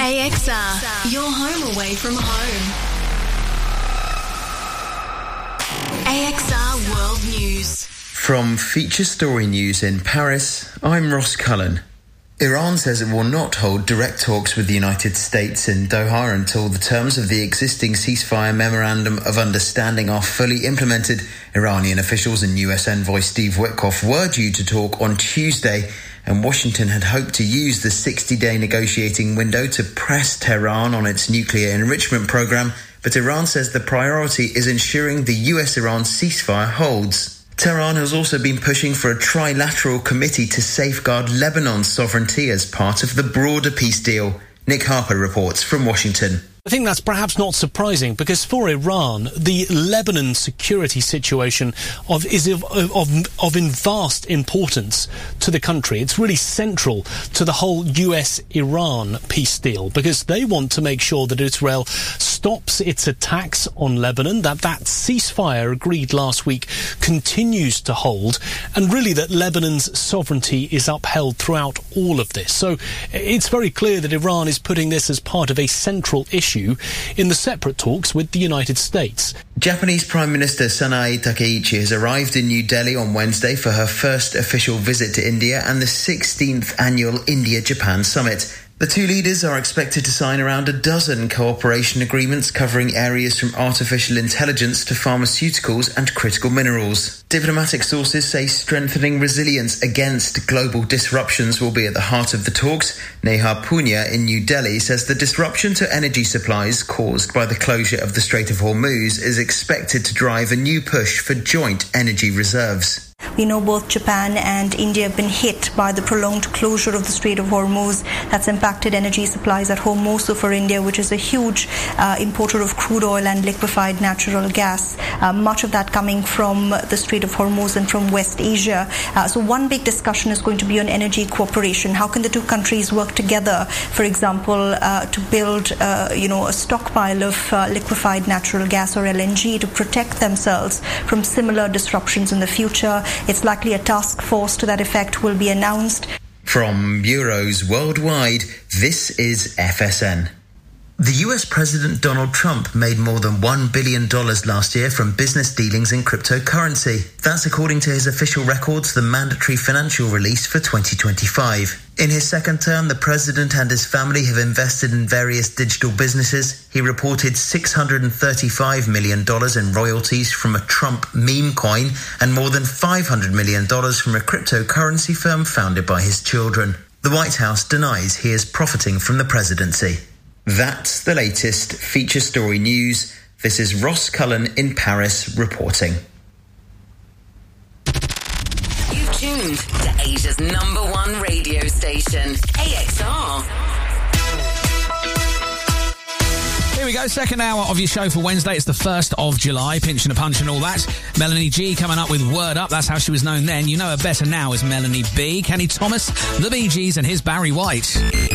AXR, your home away from home. AXR World News. From Feature Story News in Paris, I'm Ross Cullen. Iran says it will not hold direct talks with the United States in Doha until the terms of the existing ceasefire memorandum of understanding are fully implemented. Iranian officials and US envoy Steve Witkoff were due to talk on Tuesday, and Washington had hoped to use the 60-day negotiating window to press Tehran on its nuclear enrichment program, but Iran says the priority is ensuring the US-Iran ceasefire holds. Tehran has also been pushing for a trilateral committee to safeguard Lebanon's sovereignty as part of the broader peace deal. Nick Harper reports from Washington. I think that's perhaps not surprising, because for Iran, the Lebanon security situation is of vast importance to the country. It's really central to the whole US-Iran peace deal, because they want to make sure that Israel stops its attacks on Lebanon, that ceasefire agreed last week continues to hold, and really that Lebanon's sovereignty is upheld throughout all of this. So it's very clear that Iran is putting this as part of a central issue in the separate talks with the United States. Japanese Prime Minister Sanae Takaichi has arrived in New Delhi on Wednesday for her first official visit to India and the 16th annual India-Japan Summit. The two leaders are expected to sign around a dozen cooperation agreements covering areas from artificial intelligence to pharmaceuticals and critical minerals. Diplomatic sources say strengthening resilience against global disruptions will be at the heart of the talks. Neha Punya in New Delhi says the disruption to energy supplies caused by the closure of the Strait of Hormuz is expected to drive a new push for joint energy reserves. We know both Japan and India have been hit by the prolonged closure of the Strait of Hormuz. That's impacted energy supplies at home, more so for India, which is a huge importer of crude oil and liquefied natural gas, much of that coming from the Strait of Hormuz and from West Asia. So one big discussion is going to be on energy cooperation. How can the two countries work together, for example, to build a stockpile of liquefied natural gas or LNG to protect themselves from similar disruptions in the future? It's likely a task force to that effect will be announced. From bureaus worldwide, this is FSN. The US President Donald Trump made more than $1 billion last year from business dealings in cryptocurrency. That's according to his official records, the mandatory financial release for 2025. In his second term, the president and his family have invested in various digital businesses. He reported $635 million in royalties from a Trump meme coin and more than $500 million from a cryptocurrency firm founded by his children. The White House denies he is profiting from the presidency. That's the latest Feature Story News. This is Ross Cullen in Paris reporting. You've tuned to Asia's #1 radio station, AXR. Here we go, second hour of your show for Wednesday. It's the 1st of July, pinch and a punch and all that. Melanie G coming up with Word Up. That's how she was known then. You know her better now as Melanie B. Kenny Thomas, the Bee Gees and his Barry White.